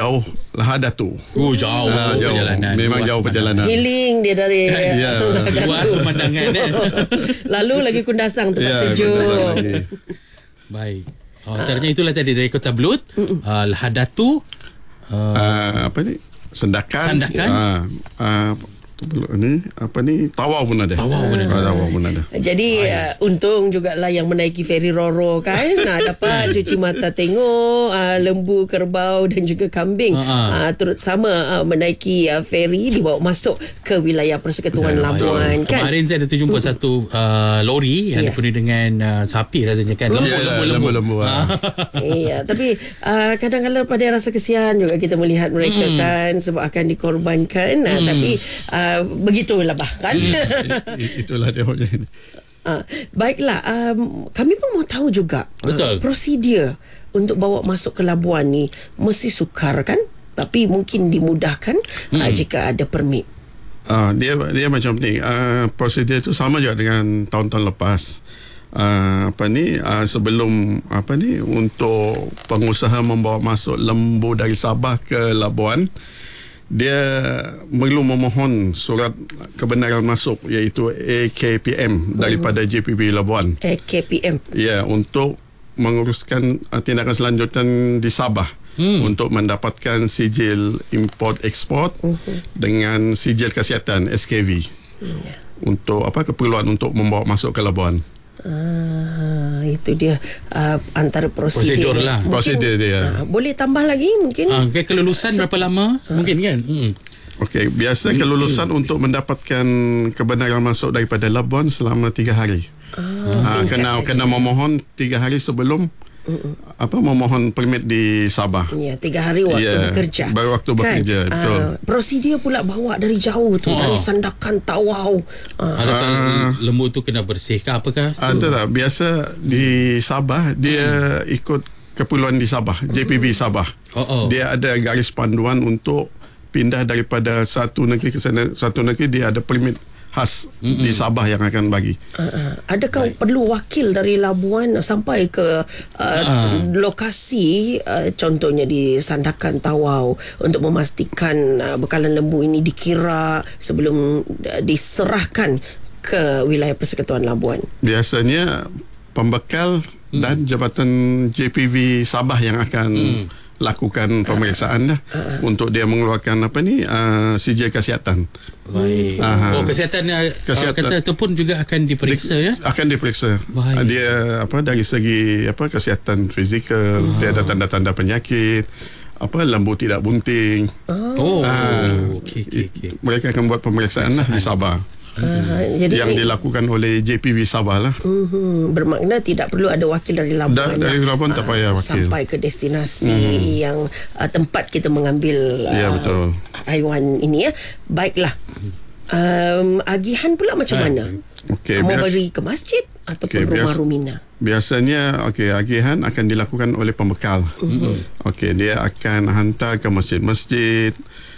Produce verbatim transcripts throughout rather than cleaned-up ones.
jauh Lahadatu. Oh jauh, uh, jauh. perjalanan. Memang jauh perjalanan. Healing dia dari Ya. Luas pemandangan eh. Lalu lagi Kundasang tempat Ya, sejuk. Kundasang lagi. Baik. Oh, ternyata itulah tadi dari Kota Belud, uh, Lahadatu, uh, Uh, apa ni? Sendakan. Sandakan. Uh, uh, ni apa ni Tawau pun ada. Tawau pun ada. Ah, Tawau pun ada. Jadi uh, untung jugalah yang menaiki feri Roro kan uh, dapat cuci mata tengok uh, lembu, kerbau dan juga kambing uh, turut sama uh, menaiki uh, feri dibawa masuk ke wilayah Persekutuan Ya, Labuan kan. Kemarin saya ada terjumpa hmm. satu uh, lori yang Ya. dipenuhi dengan uh, sapi rasanya kan. Lembu, Ya, lembu, lembu. lembu-lembu. ah. Iya, tapi uh, kadang-kadang pada rasa kesian juga kita melihat mereka Hmm. kan sebab akan dikorbankan uh, Hmm. tapi uh, begitulah bah kan. I- Itulah dia punya ini. Uh, baiklah, um, kami pun mau tahu juga Betul. Uh, prosedur untuk bawa masuk ke Labuan ni mesti sukar kan? Tapi mungkin dimudahkan hmm. uh, jika ada permit. Uh, dia dia macam ni. Uh, prosedur itu sama juga dengan tahun-tahun lepas. Uh, apa ni uh, sebelum apa ni untuk pengusaha membawa masuk lembu dari Sabah ke Labuan, dia perlu memohon surat kebenaran masuk iaitu A K P M daripada J P B Labuan. A K P M. Ya, untuk menguruskan uh, tindakan selanjutan di Sabah hmm. untuk mendapatkan sijil import ekspor uh-huh. dengan sijil kesihatan S K V. Hmm. Untuk apa keperluan untuk membawa masuk ke Labuan. Ah, itu dia uh, antara prosedur. Prosedur lah. Mungkin, Prosedur dia. Uh, boleh tambah lagi mungkin? Uh, kelulusan Se- berapa lama? Uh. Mungkin kan? Hmm. Okey, biasa kelulusan hmm. untuk mendapatkan kebenaran masuk daripada Labuan selama tiga hari. Ah, ha, kena saja. kena memohon tiga hari sebelum Uh-uh. apa memohon permit di Sabah. Ya, tiga hari waktu Ya, bekerja. baru waktu bekerja, kan? betul. Uh, prosedur pula bawa dari jauh tu, Oh. dari Sandakan Tawau. Uh, Adakah Ah. lembu tu kena bersih ke apakah? Ada tak biasa di Sabah dia hmm. ikut keperluan di Sabah, J P B Sabah. Oh, oh. Dia ada garis panduan untuk pindah daripada satu negeri ke sana, satu negeri dia ada permit khas mm-hmm. di Sabah yang akan bagi. Uh, adakah Baik. perlu wakil dari Labuan sampai ke uh, uh. lokasi uh, contohnya di Sandakan Tawau untuk memastikan uh, bekalan lembu ini dikira sebelum uh, diserahkan ke wilayah Persekutuan Labuan? Biasanya pembekal hmm. dan Jabatan J P V Sabah yang akan hmm. lakukan pemeriksaan dah uh, uh. untuk dia mengeluarkan apa ni uh, sijil kesihatan. Baik. Uh, oh kesihatan, kesihatan kata itu pun juga akan diperiksa di, ya. Akan diperiksa. Uh, dia apa dari segi apa kesihatan fizikal, uh. dia ada tanda-tanda penyakit, apa lembu tidak bunting. Oh. Uh, okey okey okey. Mereka akan buat pemeriksaan lah di Sabah. Uh, jadi yang dilakukan oleh J P V Sabah lah. Uh-huh. Bermakna tidak perlu ada wakil dari Labuan. Da, dari Labuan tak payah wakil. Sampai ke destinasi uh-huh. yang uh, tempat kita mengambil uh, ya, betul. haiwan ini ya. Baiklah. Um, agihan pula macam uh, mana? Okay, Mau bias- beri ke masjid ataupun okay, rumah bias- rumina? Biasanya okey agihan akan dilakukan oleh pembekal. Uh-huh. Okey, dia akan hantar ke masjid-masjid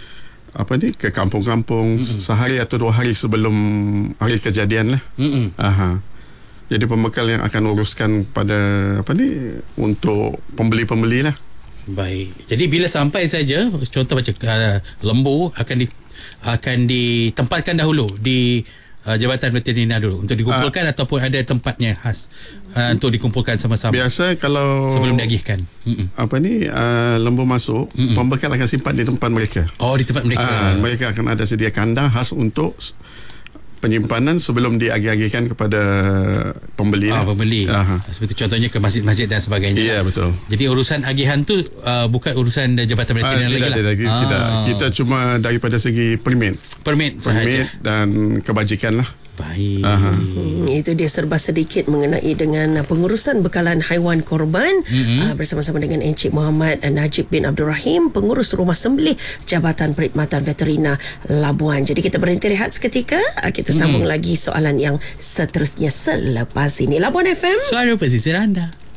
apa ni ke kampung-kampung mm-hmm. sehari atau dua hari sebelum hari kejadian lah. Mm-hmm. Aha. Jadi pembekal yang akan uruskan pada apa ni untuk pembeli-pembeli lah. Baik. Jadi bila sampai saja contoh macam uh, lembu akan di akan ditempatkan dahulu di uh, Jabatan Veterina dulu untuk dikumpulkan uh, ataupun ada tempatnya khas uh, untuk dikumpulkan sama-sama. Biasa kalau sebelum diagihkan. Mm-mm. Apa ni uh, lembu masuk, Mm-mm. pembekal akan simpan di tempat mereka. Oh, di tempat mereka. Uh, mereka akan ada sedia kandang khas untuk penyimpanan sebelum diagih-agihkan kepada pembeli. Ah, pembeli. Aha. Seperti contohnya ke masjid-masjid dan sebagainya. Ya, betul. Jadi urusan agihan tu uh, bukan urusan Jabatan Veterina ah, lagi tidak, lah. Tidak, ah. kita, kita cuma daripada segi permit. Permit Permit sahaja. dan kebajikan lah. Baik. Hmm, itu dia serba sedikit mengenai dengan pengurusan bekalan haiwan korban mm-hmm. uh, bersama-sama dengan Encik Muhammad Najib bin Abdul Rahim, pengurus rumah sembelih Jabatan Perkhidmatan Veterina Labuan. Jadi kita berhenti rehat seketika, uh, kita sambung mm. lagi soalan yang seterusnya selepas ini. Labuan F M, suara pesisir anda.